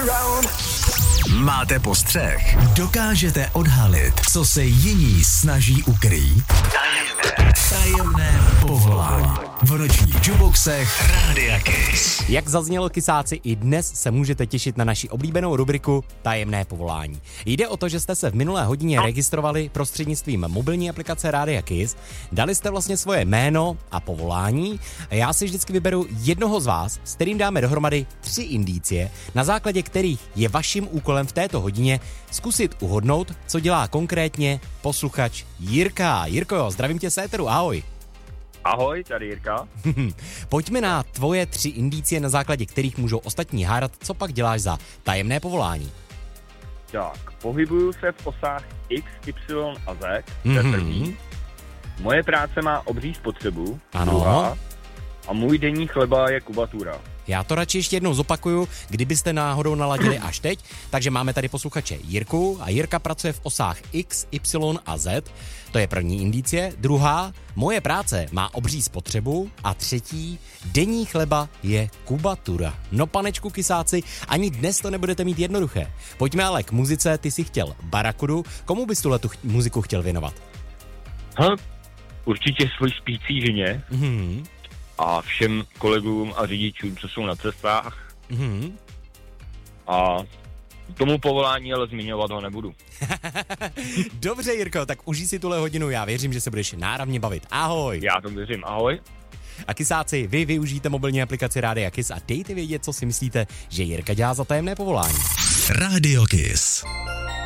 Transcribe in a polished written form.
Máte postřeh? Dokážete odhalit, co se jiní snaží ukrýt? Tajemné povolání. V nočních juboxech Rádia Kiss. Jak zaznělo, kysáci, i dnes se můžete těšit na naši oblíbenou rubriku Tajemné povolání. Jde o to, že jste se v minulé hodině registrovali prostřednictvím mobilní aplikace Rádia Kiss, dali jste vlastně svoje jméno a povolání a já si vždycky vyberu jednoho z vás, s kterým dáme dohromady 3 indicie, na základě kterých je vaším úkolem v této hodině zkusit uhodnout, co dělá konkrétně posluchač Jirka. Jirko, zdravím tě z éteru, ahoj. Ahoj, tady Jirka. Pojďme na tvoje 3 indicie, na základě kterých můžou ostatní hádat, co pak děláš za tajemné povolání. Tak, pohybuju se v osách X, Y a Z, to je první. Moje práce má obří spotřebu, druhá, a můj denní chleba je kubatura. Já to radši ještě jednou zopakuju, kdybyste náhodou naladili až teď. Takže máme tady posluchače Jirku a Jirka pracuje v osách X, Y a Z. To je první indicie. Druhá, moje práce má obří spotřebu. A třetí, denní chleba je kubatura. No panečku kysáci, ani dnes to nebudete mít jednoduché. Pojďme ale k muzice, ty jsi chtěl Barakudu. Komu bys tuhle tu muziku chtěl věnovat? Určitě svůj spící ženě. A všem kolegům a řidičům, co jsou na cestách. A tomu povolání ale zmiňovat ho nebudu. Dobře, Jirko, tak užij si tuhle hodinu, já věřím, že se budeš náravně bavit. Ahoj. Já to věřím, ahoj. A kysáci, vy využijte mobilní aplikaci Rádia Kiss a dejte vědět, co si myslíte, že Jirka dělá za tajemné povolání. Rádio Kiss.